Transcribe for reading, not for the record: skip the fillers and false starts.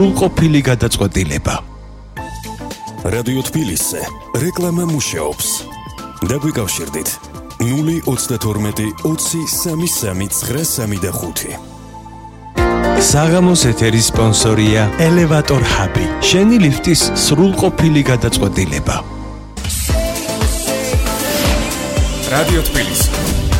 სრულყოფილი გადაწყვეტილება. რადიო თბილისზე რეკლამა მუშაობს. დაგვიკავშირდით 032 20 33 935. საღამოს ეთერის სპონსორია ელევატორ ჰაბი. შენი ლიფტის სრულყოფილი გადაწყვეტილება. რადიო თბილისი